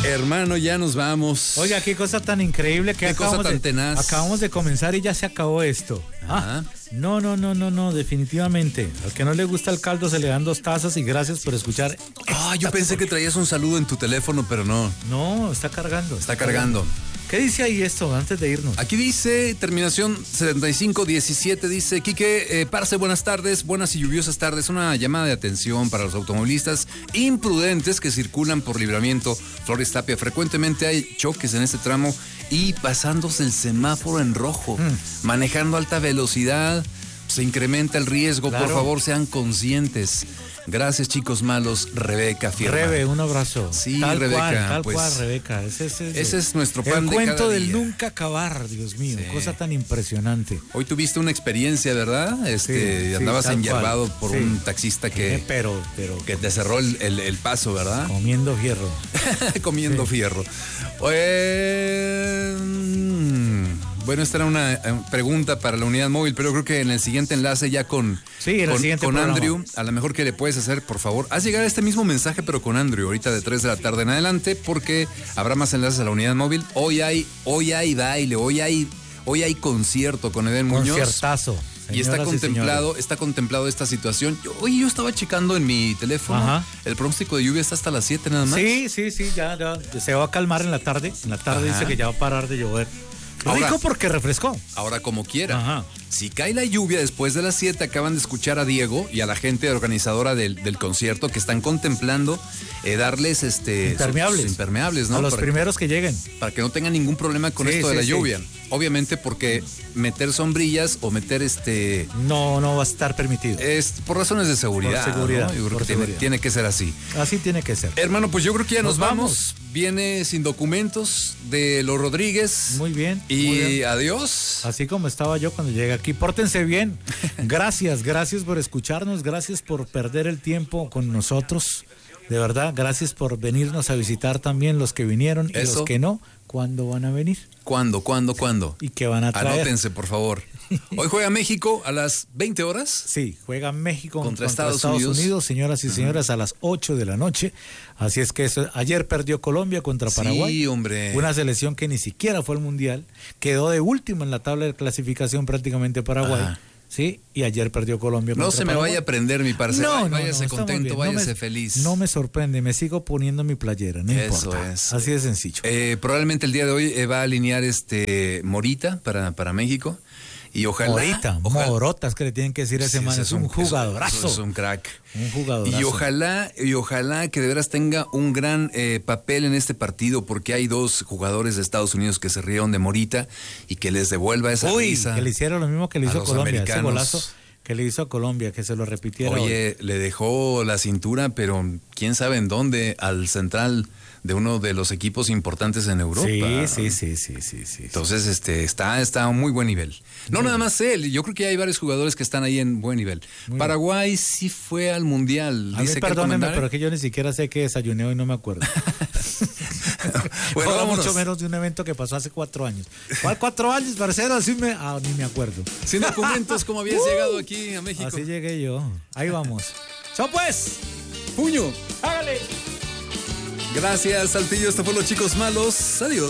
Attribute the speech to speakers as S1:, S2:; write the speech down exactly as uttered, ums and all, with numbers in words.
S1: Hermano, ya nos vamos.
S2: Oiga, qué cosa tan increíble que
S1: qué cosa tan
S2: de,
S1: tenaz.
S2: acabamos de comenzar y ya se acabó esto. Ah, no, no, no, no, no, definitivamente. Al que no le gusta el caldo se le dan dos tazas y gracias por escuchar.
S1: Ah, yo pensé que traías un saludo en tu teléfono, pero no.
S2: No, está cargando.
S1: Está, está cargando. cargando.
S2: ¿Qué dice ahí esto antes de irnos?
S1: Aquí dice, terminación setenta y cinco diecisiete, dice, Quique, eh, parce, buenas tardes, buenas y lluviosas tardes. Una llamada de atención para los automovilistas imprudentes que circulan por Libramiento Flores Tapia. Frecuentemente hay choques en este tramo y pasándose el semáforo en rojo, mm. manejando a alta velocidad, se incrementa el riesgo. Claro. Por favor, sean conscientes. Gracias, chicos malos. Rebeca Fierro.
S2: Rebe, un abrazo.
S1: Sí,
S2: tal
S1: Rebeca.
S2: Cual, tal
S1: pues,
S2: cual, Rebeca. Ese, ese, ese,
S1: ese es nuestro pan
S2: el
S1: de
S2: cuento
S1: cada
S2: del
S1: día.
S2: Nunca acabar, Dios mío. Sí. Cosa tan impresionante.
S1: Hoy tuviste una experiencia, ¿verdad? Este, sí, andabas sí, enyerbado por sí. un taxista que,
S2: eh, pero, pero,
S1: que te cerró el, el, el paso, ¿verdad?
S2: Comiendo fierro.
S1: Comiendo sí. fierro. Pues, bueno, esta era una pregunta para la unidad móvil, pero creo que en el siguiente enlace ya con,
S2: sí, en
S1: con,
S2: el siguiente
S1: con
S2: programa.
S1: Andrew, a lo mejor que le puedes hacer, por favor, haz llegar este mismo mensaje, pero con Andrew, ahorita de tres de la tarde en adelante, porque habrá más enlaces a la unidad móvil. Hoy hay, hoy hay baile, hoy hay, hoy hay concierto con Eden Muñoz.
S2: Conciertazo.
S1: Y está contemplado, y está contemplado esta situación. Yo, oye, yo estaba checando en mi teléfono. Ajá. El pronóstico de lluvia está hasta las siete nada más.
S2: Sí, sí, sí, ya, ya se va a calmar en la tarde. En la tarde Ajá. dice que ya va a parar de llover. Ahora, rico porque refrescó.
S1: Ahora como quiera.
S2: Ajá.
S1: Si cae la lluvia después de las siete, acaban de escuchar a Diego y a la gente organizadora del, del concierto que están contemplando eh, darles este
S2: impermeables.
S1: Sus, impermeables, ¿no?
S2: A los
S1: para,
S2: primeros que lleguen.
S1: Para que no tengan ningún problema con sí, esto sí, de la sí. lluvia. Obviamente porque meter sombrillas o meter este...
S2: No, no va a estar permitido.
S1: Es por razones de seguridad.
S2: Por seguridad.
S1: ¿no? Yo creo
S2: por
S1: que tiene, tiene que ser así.
S2: Así tiene que ser.
S1: Hermano, pues yo creo que ya nos,
S2: nos
S1: vamos.
S2: vamos.
S1: Viene Sin Documentos de Los Rodríguez.
S2: Muy bien.
S1: Y
S2: muy bien.
S1: Adiós.
S2: Así como estaba yo cuando llegué aquí. Pórtense bien. Gracias, gracias por escucharnos. Gracias por perder el tiempo con nosotros. De verdad, gracias por venirnos a visitar también los que vinieron y Eso. los que no. ¿Cuándo van a venir?
S1: ¿Cuándo, cuándo, cuándo?
S2: ¿Y qué van a traer?
S1: Anótense, por favor. Hoy juega México a las veinte horas.
S2: Sí, juega México
S1: contra,
S2: contra
S1: Estados,
S2: Estados Unidos. Unidos, señoras y uh-huh. señores, a las ocho de la noche. Así es que eso, ayer perdió Colombia contra Paraguay.
S1: Sí, hombre.
S2: Una selección que ni siquiera fue al Mundial. Quedó de último en la tabla de clasificación prácticamente Paraguay. Ajá. Sí, y ayer perdió Colombia contra
S1: No se me
S2: Paraguay.
S1: vaya a prender mi parcela.
S2: No, no,
S1: váyase
S2: no,
S1: contento, váyase
S2: no me,
S1: feliz.
S2: No me sorprende, me sigo poniendo mi playera, no
S1: Eso
S2: importa.
S1: es.
S2: Así de sencillo.
S1: Eh, probablemente el día de hoy eh, va a alinear este Morita para, para México. Y ojalá.
S2: Morita,
S1: ojalá,
S2: Morotas que le tienen que decir a ese
S1: sí,
S2: man, es un, un jugadorazo.
S1: Eso, eso es un crack.
S2: Un jugadorazo.
S1: Y ojalá, y ojalá que de veras tenga un gran eh, papel en este partido, porque hay dos jugadores de Estados Unidos que se rieron de Morita y que les devuelva esa
S2: Uy,
S1: risa.
S2: que le hicieron lo mismo que le hizo a Colombia, americanos. Ese golazo que le hizo a Colombia, que se lo repitiera.
S1: Oye, hoy. Le dejó la cintura, pero quién sabe en dónde, al central de uno de los equipos importantes en Europa.
S2: Sí, sí, sí, sí, sí, sí.
S1: Entonces, este, está, está a un muy buen nivel. No muy nada más él, yo creo que hay varios jugadores que están ahí en buen nivel. Muy Paraguay bien. Sí fue al Mundial.
S2: A
S1: Dice
S2: mí, perdóneme, pero es que yo ni siquiera sé qué desayuné hoy, no me acuerdo.
S1: Bueno,
S2: mucho menos de un evento que pasó hace cuatro años. ¿Cuál cuatro años, parcero? Así me, ah, ni me acuerdo.
S1: Sin documentos, ¿cómo habías uh, llegado aquí a México?
S2: Así llegué yo. Ahí vamos. ¡Chao pues!
S1: ¡Puño!
S2: ¡Hágale!
S1: Gracias, Saltillo. Esto fue Los Chicos Malos. Adiós.